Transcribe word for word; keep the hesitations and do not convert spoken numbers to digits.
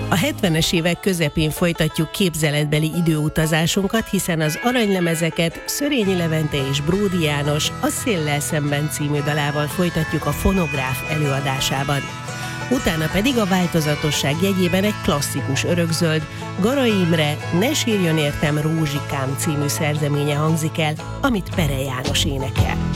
A hetvenes évek közepén folytatjuk képzeletbeli időutazásunkat, hiszen az aranylemezeket Szörényi Levente és Bródi János A széllel szemben című dalával folytatjuk a Fonográf előadásában. Utána pedig a változatosság jegyében egy klasszikus örökzöld, Garai Imre Ne sírjon értem Rózsikám című szerzeménye hangzik el, amit Pere János énekel.